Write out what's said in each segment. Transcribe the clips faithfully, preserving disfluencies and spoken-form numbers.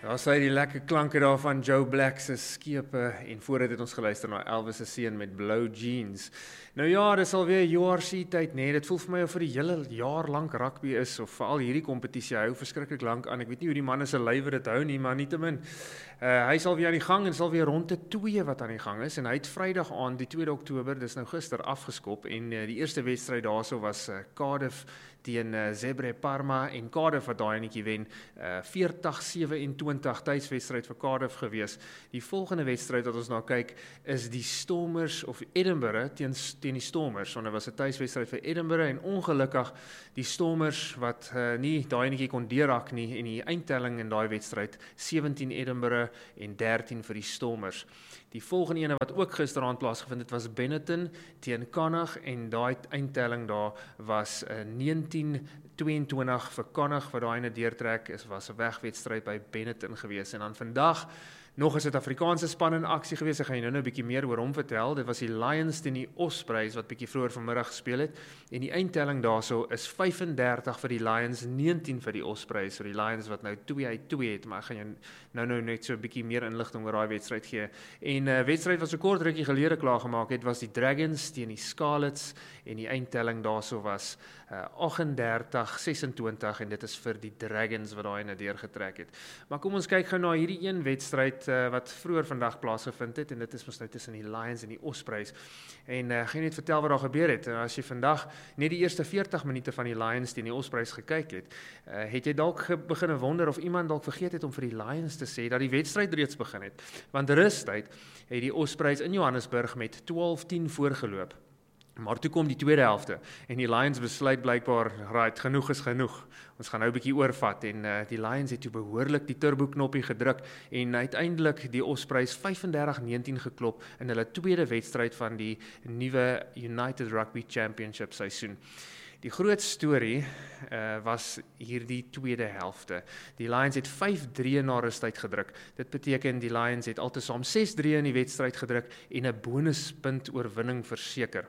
Daar sê die lekker klanke daar van Joe Black se skepe en voordat het ons geluister na Elvis se seun met Blue Jeans. Nou ja, dis alweer U R C tyd, nee, dit voel vir my of vir die hele jaar lank rugby is of veral hierdie kompetisie hou verskriklik lank aan. Ek weet nie hoe die manne se lywe dit hou nie, maar nietemin. Uh, hy sal weer aan die gang en sal weer ronde twee wat aan die gang is en hy het Vrydag aan die tweede Oktober, dis nou gister afgeskop en uh, die eerste wedstryd daarso was uh, Cardiff teen uh, Zebre Parma en Cardiff wat daai netjie wen, uh, veertig sewe-en-twintig tuiswedstryd vir Cardiff gewees. Die volgende wedstryd wat ons nou kyk is die Stormers of Edinburgh teen teen die Stormers, want dit was 'n tuiswedstryd vir Edinburgh en ongelukkig die Stormers wat uh, nie daai netjie kon deurhak nie en die eindtelling in daai wedstryd sewentien Edinburgh en dertien vir die Stormers. Die volgende ene wat ook gisteraand plaasgevind het was Benetton teen Connacht en daai eindtelling daar was uh, negentien tweeëntwintig vir Connacht wat daai ene deurtrek is, was 'n wegwedstryd by Benetton gewees en dan vandag nog 'n Suid-Afrikaanse span in aksie gewees. Ek gaan jou nou 'n bietjie meer oor hom vertel. Dit was die Lions teen die Ospreys wat bietjie vroeër vanmiddag gespeel het en die eindtelling daarso is vyfendertig vir die Lions, negentien vir die Ospreys. So die Lions wat nou twee uit twee het, maar ek gaan jou nou nou net so 'n bietjie meer inligting oor daai wedstryd gee. En 'n uh, wedstryd wat so kort rukkie gelede klaar gemaak het, was die Dragons teen die Scarlets en die eindtelling daarso was uh, agt-en-dertig sesentwintig en dit is vir die Dragons wat daai ene deurgetrek het. Maar kom ons kyk gou na hierdie een wedstryd uh, wat vroeër vandag plaasgevind het en dit is mos nou tussen die Lions en die Ospreys. En uh, gaan net vertel wat daar gebeur het. En as jy vandag net die eerste veertig minute van die Lions teen die Ospreys gekyk het, uh, het jy dalk begin wonder of iemand dalk vergeet het om vir die Lions te sê dat die wedstryd reeds begin het. Want rustyd het die Ospreys in Johannesburg met twaalf tien voorgeloop. Maar toe kom die tweede helfte en die Lions besluit blykbaar, right, genoeg is genoeg. Ons gaan nou 'n bietjie oorvat en uh, die Lions het toe behoorlik die turbo knoppie gedruk en uiteindelik die Ospreys vyfendertig negentien geklop in hulle tweede wedstryd van die nuwe United Rugby Championship seisoen. Die groot storie uh, was hierdie tweede helfte. Die Lions het vyf drie na rustyd gedruk. Dit beteken die Lions het altesaam ses drie in die wedstryd gedruk en 'n bonuspunt oorwinning verseker.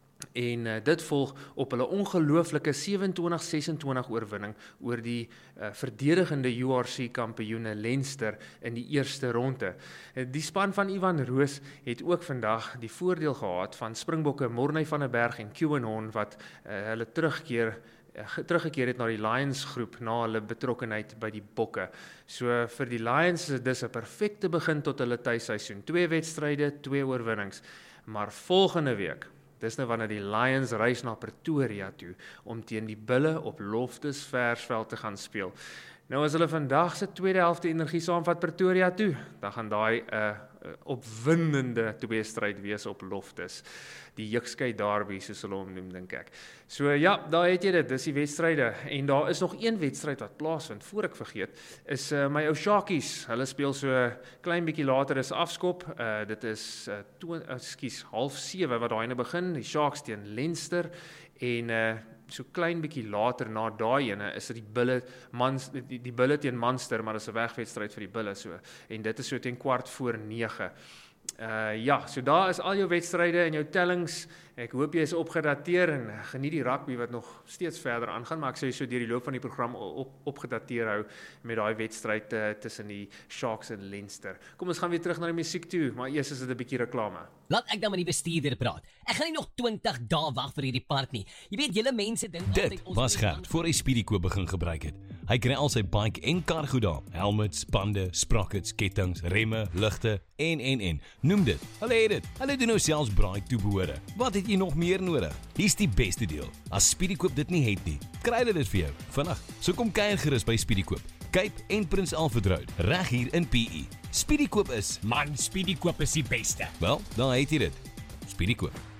En uh, dit volg op hulle ongelooflike sewe-en-twintig sesentwintig oorwinning oor die uh, verdedigende U R C kampioene Leinster in die eerste ronde. Uh, die span van Ivan Roos het ook vandag die voordeel gehad van Springbokke Morney van der Berg en Kewan Horn wat uh, hulle terugkeer teruggekeer het na die Lions groep na hulle betrokkenheid by die Bokke. So vir die Lions is dit 'n perfekte begin tot hulle tuisseisoen. Twee wedstryde, twee oorwinnings. Maar volgende week dis nou wanneer die Lions reis na Pretoria toe om teen die Bulle op Loftus Versveld te gaan speel. Nou as hulle vandag se tweede helfte energie saamvat Pretoria toe, dan gaan daai 'n uh, opwindende tweestryd wees op Loftus. Die Jukskei Derby soos hulle hom noem, dink ek. So ja, daar het jy dit, dis die wedstryde en daar is nog een wedstryd wat plaasvind, voor ek vergeet, is uh, my ou Sharkies. Hulle speel so klein bietjie later is afskop. Uh, dit is uh, tw- uh, skus, half sewe wat daai ene begin. Die Sharks teen Leinster en uh, so klein bietjie later na daai ene is dit die Bulle mans die, die Bulle teen Munster, maar dis 'n wegwedstryd vir die Bulle so en dit is so teen kwart voor nege. Uh, ja, so daar is al jou wedstryde en jou tellings. Ek hoop jy is opgedateer en geniet die rugby wat nog steeds verder aangaan, maar ek sê so deur die loop van die program op, opgedateer hou met daai wedstryd uh, tussen die Sharks en Leinster. Kom ons gaan weer terug na die musiek toe, maar eers is dit 'n bietjie reklame. Laat ek dan met die bestuurder praat. Ek gaan nie nog twintig dae wag vir hierdie part nie. Jy weet, julle mense dink Dit was Gert voor hy Speedykoop begin gebruik het. Hy kry al sy bike en kar goed daar. Helmets, bande, sprockets, kettinge, remme, ligte en en en. Noem dit. Hulle het dit. Hulle doen nou selfs braai toebehore. Wat het jy nog meer nodig? Hier's die beste deel. As Speedykoop dit nie het nie, kry hulle dit vir jou vinnig. So kom kuier gerus by Speedykoop. Cape en Prins Alfred Road, reg hier in P E. Speedykoop is, Man, Speedykoop is die beste. wel, dan het jy dit. Speedykoop.